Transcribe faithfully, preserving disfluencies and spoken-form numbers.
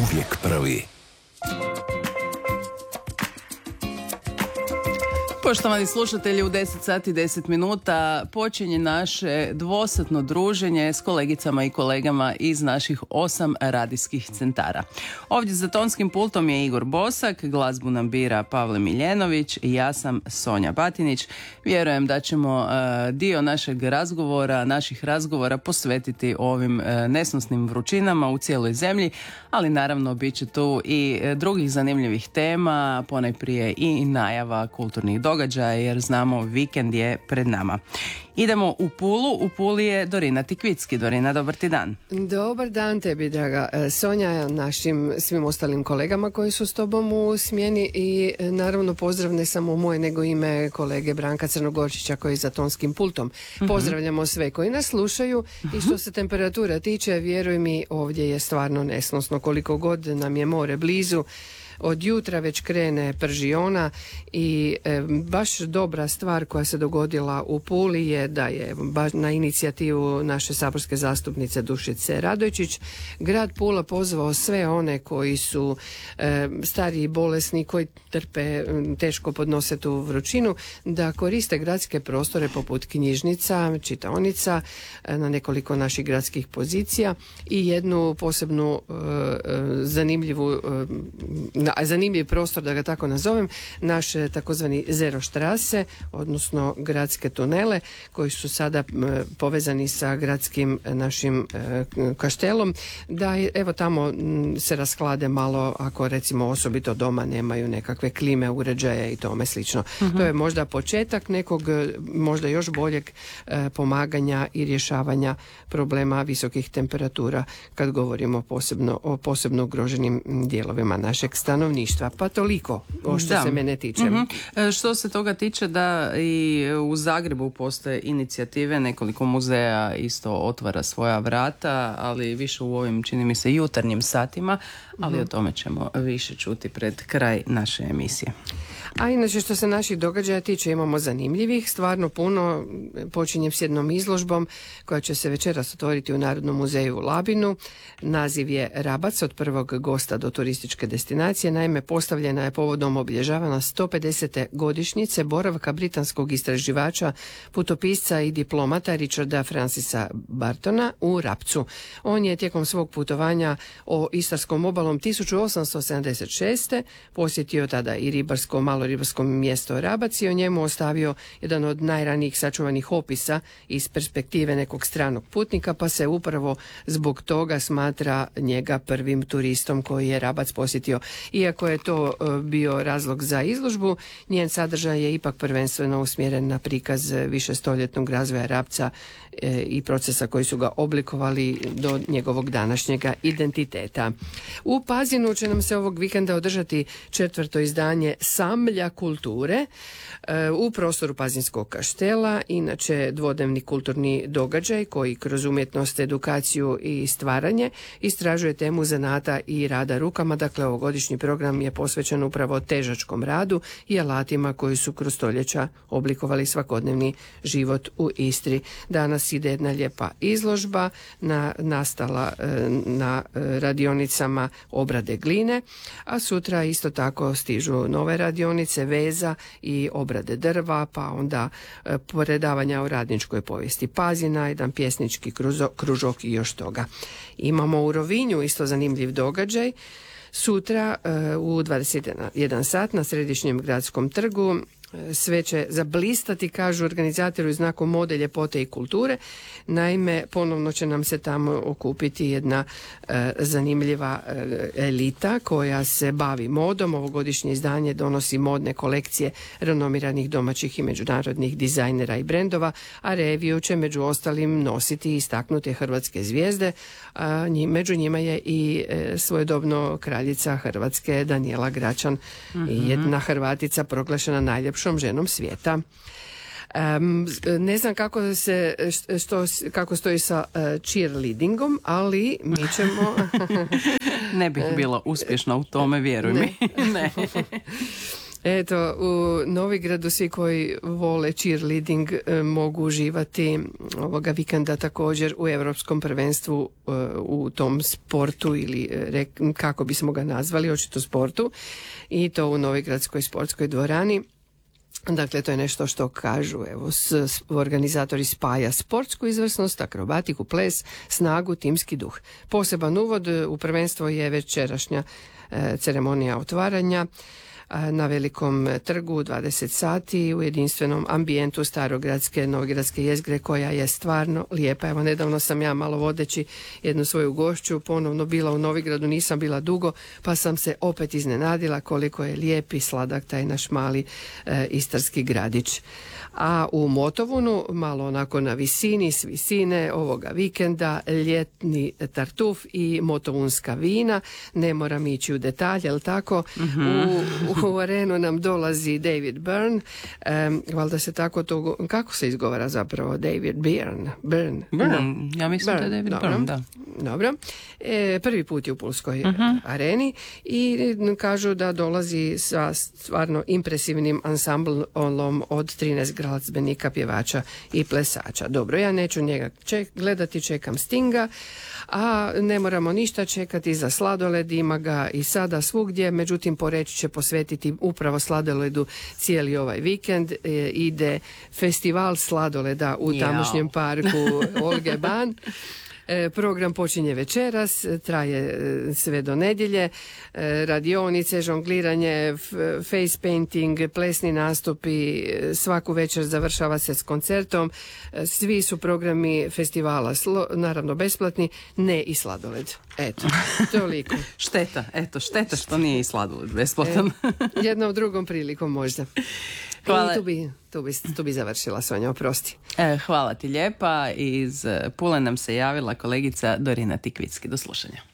uvijek prvi. Poštovani slušatelji, u deset sati deset minuta počinje naše dvosatno druženje s kolegicama i kolegama iz naših osam radijskih centara. Ovdje za tonskim pultom je Igor Bosak, glazbu nam bira Pavle Miljenović i ja sam Sonja Batinić. Vjerujem da ćemo uh, dio našeg razgovora, naših razgovora posvetiti ovim uh, nesnosnim vrućinama u cijeloj zemlji, ali naravno bit će tu i drugih zanimljivih tema, ponajprije i najava kulturnih događaja, jer znamo vikend je pred nama. Idemo u Pulu, u Puli je Dorina Tikvicki. Dorina, dobar ti dan. Dobar dan tebi, draga Sonja, našim svim ostalim kolegama koji su s tobom u smjeni i naravno pozdrav ne samo moje nego ime kolege Branka Crnogorčića koji je za tonskim pultom. Uh-huh. Pozdravljamo sve koji nas slušaju uh-huh. i što se temperatura tiče, vjeruj mi, ovdje je stvarno nesnosno. Koliko god nam je more blizu, od jutra već krene pržiona i e, baš dobra stvar koja se dogodila u Puli je da je baš na inicijativu naše saborske zastupnice Dušice Radojčić grad Pula pozvao sve one koji su e, stariji, bolesni, koji trpe, teško podnose tu vrućinu, da koriste gradske prostore poput knjižnica, čitaonica e, na nekoliko naših gradskih pozicija i jednu posebnu e, zanimljivu e, zanimljiv prostor, da ga tako nazovem, naše takozvani zero štrase, odnosno gradske tunele koji su sada e, povezani sa gradskim našim e, kaštelom, da je, evo tamo m, se rasklade malo ako recimo osobito doma nemaju nekakve klime, uređaje i tome slično. Uh-huh. To je možda početak nekog možda još boljeg e, pomaganja i rješavanja problema visokih temperatura kad govorimo posebno o posebno ugroženim dijelovima našeg stanovništva. Pa toliko o što da. se mene tiče. Mm-hmm. E, što se toga tiče, da i u Zagrebu postoje inicijative, nekoliko muzeja isto otvara svoja vrata, ali više u ovim, čini mi se, jutarnjim satima, ali mm-hmm. o tome ćemo više čuti pred kraj naše emisije. A inače što se naših događaja tiče, imamo zanimljivih, stvarno puno. Počinjem s jednom izložbom koja će se večeras otvoriti u Narodnom muzeju u Labinu. Naziv je Rabac, od prvog gosta do turističke destinacije. Naime, postavljena je povodom obilježavana sto pedesete godišnjice boravka britanskog istraživača, putopisca i diplomata Richarda Francisa Bartona u Rabcu. On je tijekom svog putovanja o Istarskom obalom tisuću osamsto sedamdeset šeste posjetio tada i ribarsko malo ribarsko mjesto Rabac i o njemu ostavio jedan od najranijih sačuvanih opisa iz perspektive nekog stranog putnika, pa se upravo zbog toga smatra njega prvim turistom koji je Rabac posjetio. Iako je to bio razlog za izložbu, njen sadržaj je ipak prvenstveno usmjeren na prikaz višestoljetnog razvoja Rabca i procesa koji su ga oblikovali do njegovog današnjega identiteta. U Pazinu će nam se ovog vikenda održati četvrto izdanje Samlja kulture u prostoru Pazinskog kaštela, inače dvodnevni kulturni događaj koji kroz umjetnost, edukaciju i stvaranje istražuje temu zanata i rada rukama. Dakle, ovogodišnji program je posvećen upravo težačkom radu i alatima koji su kroz stoljeća oblikovali svakodnevni život u Istri. Danas ide jedna lijepa izložba na, nastala na radionicama obrade gline, a sutra isto tako stižu nove radionice veza i obrade drva, pa onda predavanja o radničkoj povijesti Pazina, jedan pjesnički kruzo, kružok i još toga. Imamo u Rovinju isto zanimljiv događaj. Sutra u dvadeset jedan sat na Središnjem gradskom trgu sve će zablistati, kažu organizatori, u znaku mode, ljepote i kulture. Naime, ponovno će nam se tamo okupiti jedna e, zanimljiva e, elita koja se bavi modom. Ovogodišnje izdanje donosi modne kolekcije renomiranih domaćih i međunarodnih dizajnera i brendova, a reviju će među ostalim nositi istaknute hrvatske zvijezde. A njim, među njima je i e, svojedobno kraljica Hrvatske Danijela Gračan, mm-hmm. jedna Hrvatica proglašena najljepšom ženom svijeta. Um, ne znam kako se što, kako stoji sa uh, cheerleadingom, ali mi ćemo ne bih bila uspješna u tome, vjeruj ne. mi. Ne. Eto, u Novigradu svi koji vole cheerleading e, mogu uživati ovoga vikenda također u Europskom prvenstvu e, u tom sportu ili e, rek, kako bismo ga nazvali, očito sportu, i to u Novigradskoj sportskoj dvorani. Dakle, to je nešto što kažu, evo, s, s, organizatori spaja sportsku izvrsnost, akrobatiku, ples, snagu, timski duh. Poseban uvod u prvenstvo je večerašnja e, ceremonija otvaranja na Velikom trgu u dvadeset sati u jedinstvenom ambijentu starogradske novigradske jezgre koja je stvarno lijepa. Evo, nedavno sam ja malo vodeći jednu svoju gošću ponovno bila u Novigradu, nisam bila dugo, pa sam se opet iznenadila koliko je lijep i sladak taj naš mali e, istarski gradić. A u Motovunu, malo onako na visini, s visine ovoga vikenda, ljetni tartuf i motovunska vina. Ne moram ići u detalje, ali tako? Mm-hmm. U, u arenu nam dolazi David Byrne. Um, valjda se tako to... Kako se izgovara zapravo David Byrne? Byrne. Byrne. Ja mislim Byrne. Da je David Dobro. Byrne, da. Dobro. E, prvi put je u Pulskoj uh-huh. areni i kažu da dolazi sa stvarno impresivnim ansamblom od trinaest glazbenika, pjevača i plesača. Dobro, ja neću njega ček, gledati, čekam Stinga, a ne moramo ništa čekati za sladoled, ima ga i sada svugdje, međutim Poreč će posvetiti upravo sladoledu cijeli ovaj vikend. E, ide festival sladoleda u tamošnjem parku Olge Ban. E, program počinje večeras, traje sve do nedjelje, e, radionice, žongliranje, f, face painting, plesni nastupi, svaku večer završava se s koncertom. E, svi su programi festivala slo, naravno besplatni, ne i sladoled. Eto, toliko. Šteta, eto, šteta što nije i sladoled besplatan. E, jednom drugom prilikom možda. Hvala. I tu bi, tu bi, tu bi završila, Sonja, oprosti. E, hvala ti lijepa. Iz Pule nam se javila kolegica Dorina Tikvicki. Do slušanja.